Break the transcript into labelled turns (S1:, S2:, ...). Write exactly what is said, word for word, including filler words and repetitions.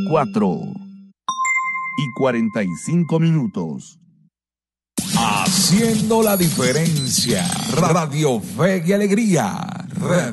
S1: cuatro y cuarenta y cinco minutos.
S2: Haciendo la diferencia. Radio Fe y Alegría.